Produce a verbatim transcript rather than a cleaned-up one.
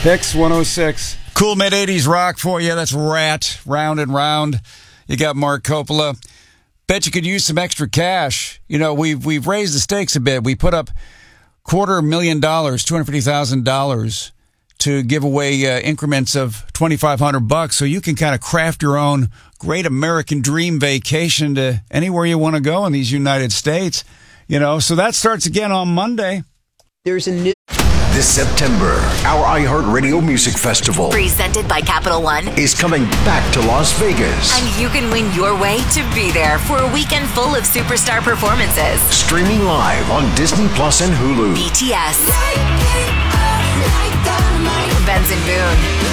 Hicks one oh six. Cool mid-eighties rock for you. That's Rat, Round and Round. You got Mark Coppola. Bet you could use some extra cash. You know, we've we've raised the stakes a bit. We put up quarter million dollars, two hundred fifty thousand dollars to give away uh, increments of twenty-five hundred bucks, so you can kind of craft your own great American dream vacation to anywhere you want to go in these United States. You know, so that starts again on Monday. There's a new... This September, our iHeartRadio Music Festival, presented by Capital One, is coming back to Las Vegas. And you can win your way to be there for a weekend full of superstar performances. Streaming live on Disney Plus and Hulu. B T S, Benson Boone,